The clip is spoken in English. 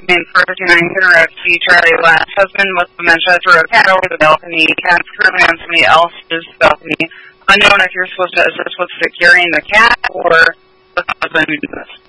named Ferdinand Konrevsky, Charlie last husband with dementia, threw a cat over the balcony. Cat's currently on somebody else's balcony. Unknown if you're supposed to assist with securing the cat or the husband who did this.